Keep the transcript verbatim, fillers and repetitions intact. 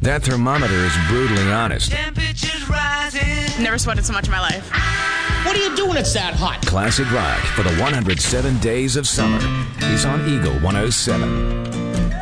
That thermometer is brutally honest. Temperatures rising. Never sweated so much in my life. What are you doing? It's that hot. Classic rock for the one hundred seven days of summer is on Eagle one oh seven.